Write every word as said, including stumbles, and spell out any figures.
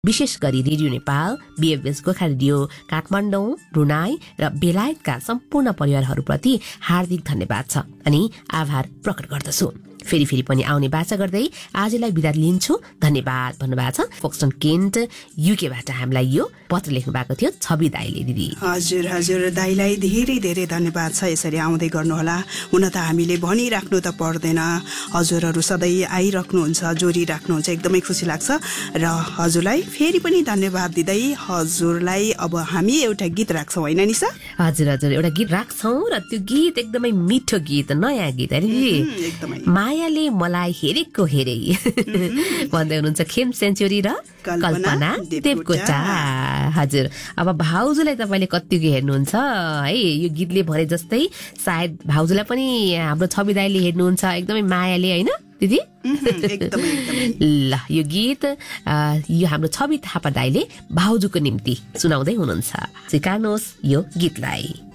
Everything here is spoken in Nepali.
विशेष गरी radio Nepal, BFS Gorkha radio Kathmandu, Brunei र बेलायतका सम्पूर्ण परिवारहरूप्रति हार्दिक धन्यवाद छ अनि आभार प्रकट गर्दछु। फेरि फेरि पनि आउने बाचा गर्दै आजलाई बिदा लिन्छु। धन्यवाद भन्नुभएको छ। फोक्सटन केन्ट युकेबाट हामीलाई यो पत्र लेख्नु भएको थियो छवि दाइले। दिदी हजुर हजुर दाइलाई धेरै धेरै धन्यवाद छ। यसरी आउँदै गर्नुहोला। हुन त हामीले भनिराख्नु त पर्दैन, हजुरहरू सधैँ आइराख्नुहुन्छ, जोडिराख्नुहुन्छ, एकदमै खुसी लाग्छ। र हजुरलाई फेरि पनि धन्यवाद दिँदै हजुरलाई अब हामी एउटा गीत राख्छौँ होइन निशा? हजुर हजुर एउटा गीत राख्छौँ र त्यो गीत एकदमै मिठो गीत, नयाँ गीत एकदमै। मायाले मलाई हेरेको हेरे भन्दै हुनुहुन्छ खेम सेन्चुरी र कल्पना देवकोटा। हजुर, अब भाउजूलाई तपाईँले कतिको हेर्नुहुन्छ है? यो गीतले भने जस्तै सायद भाउजूलाई पनि हाम्रो छवि दाइले हेर्नुहुन्छ एकदमै मायाले, होइन दिदी? ल यो गीत यो हाम्रो छवि थापा दाइले भाउजूको निम्ति सुनाउँदै हुनुहुन्छ। स्वीकार्नुहोस् यो गीतलाई।